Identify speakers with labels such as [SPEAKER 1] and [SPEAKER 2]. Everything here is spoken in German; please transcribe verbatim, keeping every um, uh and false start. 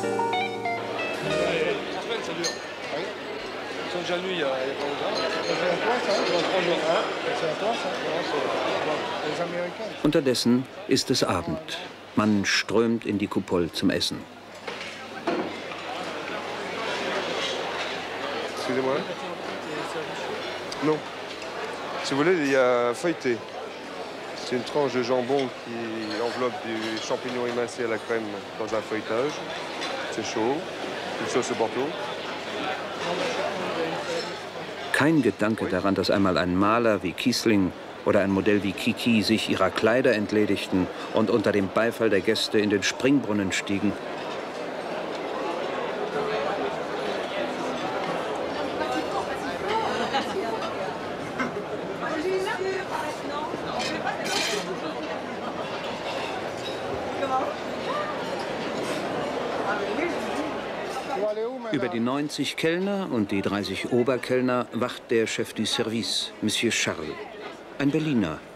[SPEAKER 1] Unterdessen ist es Abend. Man strömt in die Coupole zum Essen.
[SPEAKER 2] Excusez-moi. Non. Si vous voulez, il y a feuilleté. C'est une tranche de jambon qui enveloppe du champignon émincé à la crème dans un feuilletage. C'est chaud. Une sauce Bordeaux.
[SPEAKER 1] Kein Gedanke daran, dass einmal ein Maler wie Kiesling oder ein Modell wie Kiki sich ihrer Kleider entledigten und unter dem Beifall der Gäste in den Springbrunnen stiegen. Über die neunzig Kellner und die dreißig Oberkellner wacht der Chef du Service, Monsieur Charles. Ein Berliner,